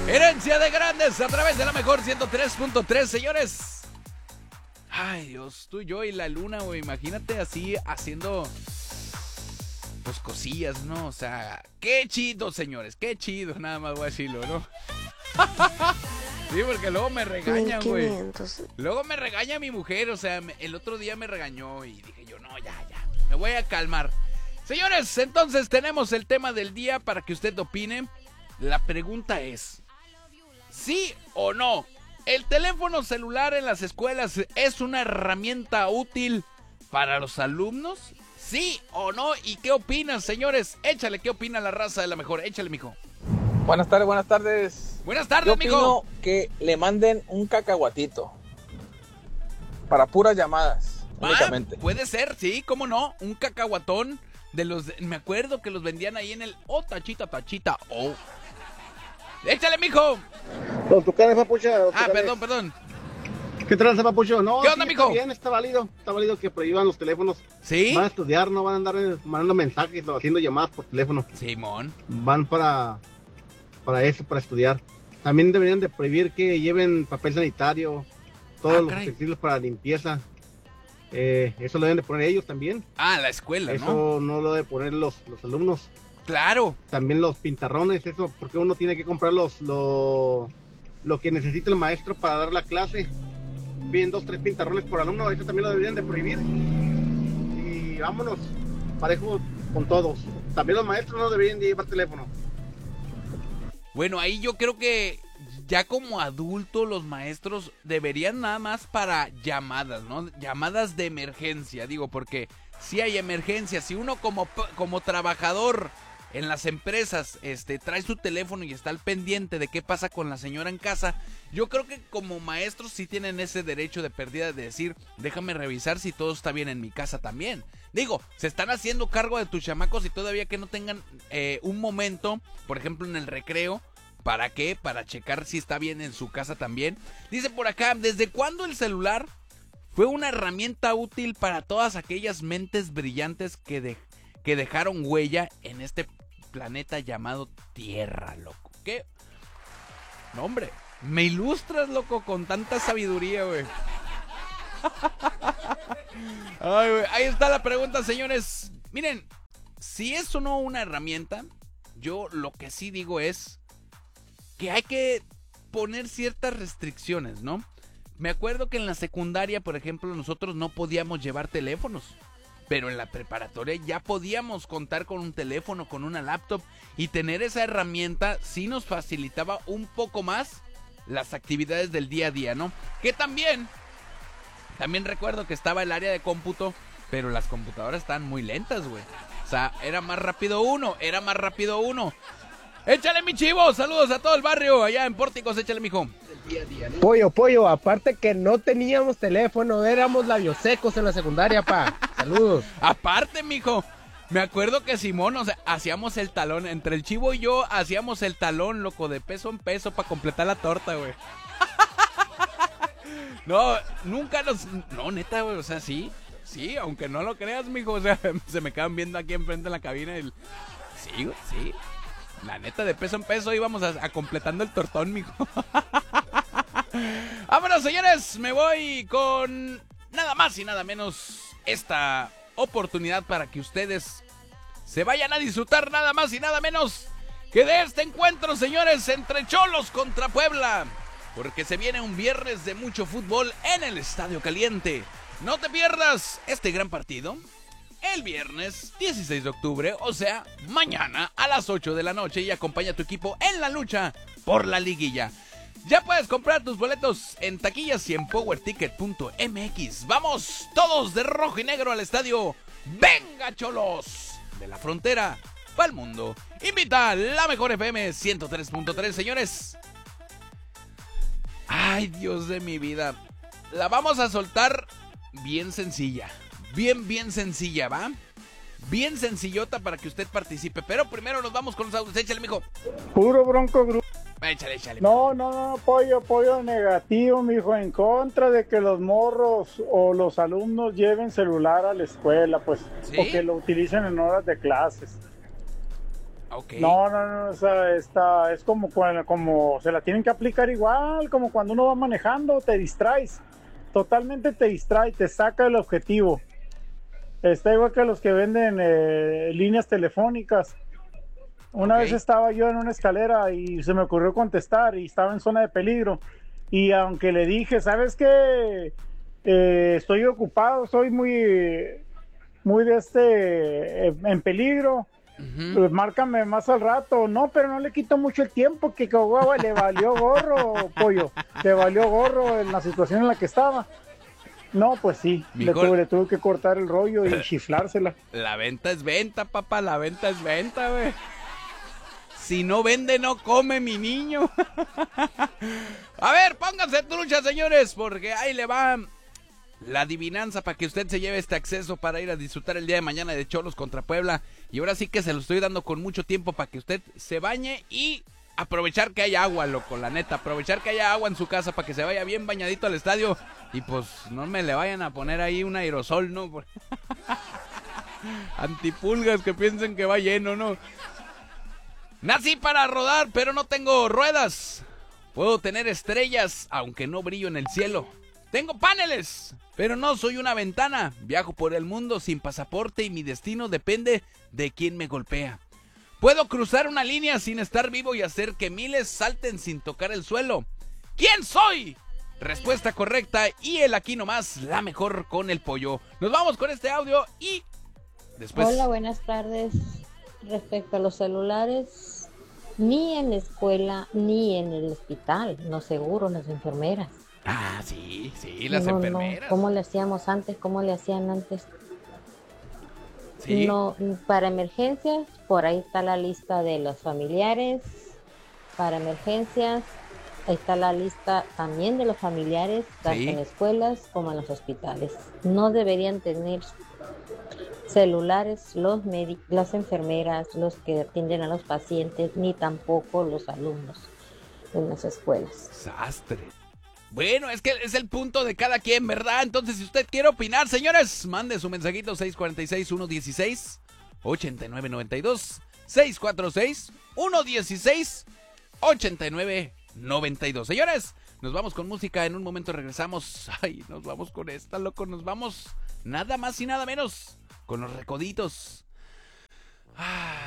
Herencia de grandes a través de la mejor 103.3, señores. Ay, Dios, tú, yo y la luna, güey. Imagínate así haciendo pues cosillas, ¿no? O sea, qué chido, señores, qué chido. Nada más voy a decirlo, ¿no? Sí, porque luego me regañan, güey. Luego me regaña mi mujer, o sea, el otro día me regañó y dije yo, no, ya, me voy a calmar. Señores, entonces tenemos el tema del día para que usted opine. La pregunta es, ¿sí o no? ¿El teléfono celular en las escuelas es una herramienta útil para los alumnos? ¿Sí o no? ¿Y qué opinan, señores? Échale, ¿qué opina la raza de la mejor? Échale, mijo. Buenas tardes, buenas tardes. Buenas tardes, mijo. Yo opino que le manden un cacahuatito para puras llamadas, únicamente. Puede ser, sí, cómo no, un cacahuatón de los... Me acuerdo que los vendían ahí en el... Oh, tachita. Oh. Échale, mijo. Los tucanes, papucha. Perdón. ¿Qué tranza, papucho? No, ¿Qué onda, mijo? Está bien, está válido que prohíban los teléfonos. ¿Sí? Van a estudiar, no van a andar mandando mensajes o haciendo llamadas por teléfono. Simón. Van para eso, para estudiar. También deberían de prohibir que lleven papel sanitario, todos los utensilios para limpieza. Eso lo deben de poner ellos también. La escuela, eso ¿no? Eso no lo deben poner los alumnos. Claro. También los pintarrones, eso, porque uno tiene que comprar lo que necesita el maestro para dar la clase. Bien, 2, 3 pintarrones por alumno, eso también lo deberían de prohibir. Y vámonos, parejo con todos. También los maestros no deberían de llevar teléfono. Bueno, ahí yo creo que ya como adultos los maestros deberían nada más para llamadas, ¿no? Llamadas de emergencia, digo, porque si hay emergencia, si uno como trabajador en las empresas trae su teléfono y está al pendiente de qué pasa con la señora en casa, yo creo que como maestros sí tienen ese derecho de pérdida de decir, déjame revisar si todo está bien en mi casa también. Digo, se están haciendo cargo de tus chamacos y todavía que no tengan un momento, por ejemplo en el recreo. ¿Para qué? Para checar si está bien en su casa también. Dice por acá, ¿desde cuándo el celular fue una herramienta útil para todas aquellas mentes brillantes que dejaron huella en este planeta llamado Tierra, loco? ¿Qué? No, hombre, me ilustras, loco, con tanta sabiduría, güey. Ay, güey. Ahí está la pregunta, señores. Miren, si es o no una herramienta, yo lo que sí digo es que hay que poner ciertas restricciones, ¿no? Me acuerdo que en la secundaria, por ejemplo, nosotros no podíamos llevar teléfonos, pero en la preparatoria ya podíamos contar con un teléfono, con una laptop, y tener esa herramienta sí nos facilitaba un poco más las actividades del día a día, ¿no? Que también recuerdo que estaba el área de cómputo, pero las computadoras estaban muy lentas, güey. O sea, era más rápido uno. Échale, mi chivo, saludos a todo el barrio allá en Pórticos, échale, mijo. Pollo, aparte que no teníamos teléfono, éramos labiosecos en la secundaria, pa. Saludos. Aparte, mijo, me acuerdo que Simón, o sea, hacíamos el talón, entre el chivo y yo hacíamos el talón, loco, de peso en peso para completar la torta, güey. No, nunca no, neta, güey, o sea, sí, aunque no lo creas, mijo, o sea, se me quedan viendo aquí enfrente en la cabina y sí, güey, sí. La neta, de peso en peso íbamos a completando el tortón, mijo. Vámonos, señores, me voy con nada más y nada menos esta oportunidad para que ustedes se vayan a disfrutar nada más y nada menos que de este encuentro, señores, entre Cholos contra Puebla. Porque se viene un viernes de mucho fútbol en el Estadio Caliente. No te pierdas este gran partido el viernes 16 de octubre, o sea, mañana a las 8 de la noche, y acompaña a tu equipo en la lucha por la liguilla. Ya puedes comprar tus boletos en taquillas y en powerticket.mx. Vamos todos de rojo y negro al estadio. ¡Venga, Cholos! De la frontera para el mundo. Invita a la mejor FM 103.3, señores. Ay, Dios de mi vida. La vamos a soltar bien sencilla. Bien sencilla, ¿va? Bien sencillota para que usted participe. Pero primero nos vamos con los audios. Échale, mijo. Puro Bronco Group. Échale. No, pollo negativo, mijo. En contra de que los morros o los alumnos lleven celular a la escuela, pues. ¿Sí? O que lo utilicen en horas de clases. Okay. No, o sea, es como se la tienen que aplicar igual, como cuando uno va manejando, te distraes, totalmente te distrae, te saca el objetivo. Está igual que los que venden líneas telefónicas. Una vez estaba yo en una escalera y se me ocurrió contestar y estaba en zona de peligro. Y aunque le dije, ¿sabes qué? Estoy ocupado, soy muy en peligro. Pues márcame más al rato. No, pero no le quito mucho el tiempo, que le valió gorro, pollo. Le valió gorro en la situación en la que estaba. No, pues sí, le tuve que cortar el rollo y chiflársela. La venta es venta, papá, la venta es venta, güey. Si no vende, no come, mi niño. A ver, pónganse truchas, señores, porque ahí le va la adivinanza para que usted se lleve este acceso para ir a disfrutar el día de mañana de Cholos contra Puebla. Y ahora sí que se lo estoy dando con mucho tiempo para que usted se bañe y aprovechar que haya agua, loco, la neta. Aprovechar que haya agua en su casa para que se vaya bien bañadito al estadio. Y pues no me le vayan a poner ahí un aerosol, ¿no? Antipulgas que piensen que va lleno, ¿no? Nací para rodar, pero no tengo ruedas. Puedo tener estrellas, aunque no brillo en el cielo. Tengo paneles, pero no soy una ventana. Viajo por el mundo sin pasaporte y mi destino depende de quién me golpea. Puedo cruzar una línea sin estar vivo y hacer que miles salten sin tocar el suelo. ¿Quién soy? Respuesta correcta y el aquí nomás, la mejor con el pollo. Nos vamos con este audio y después... Hola, buenas tardes. Respecto a los celulares, ni en la escuela ni en el hospital, no seguro, las enfermeras. Ah, sí, las enfermeras. ¿Cómo le hacíamos antes? ¿Cómo le hacían antes? Sí. No, para emergencias, por ahí está la lista de los familiares. Para emergencias, ahí está la lista también de los familiares, tanto en escuelas como en los hospitales. No deberían tener celulares las enfermeras, los que atienden a los pacientes, ni tampoco los alumnos en las escuelas. Desastre. Bueno, es que es el punto de cada quien, ¿verdad? Entonces, si usted quiere opinar, señores, mande su mensajito 646-116-8992. 646-116-8992. Señores, nos vamos con música. En un momento regresamos. Ay, nos vamos con esta, loco. Nos vamos nada más y nada menos con los Recoditos.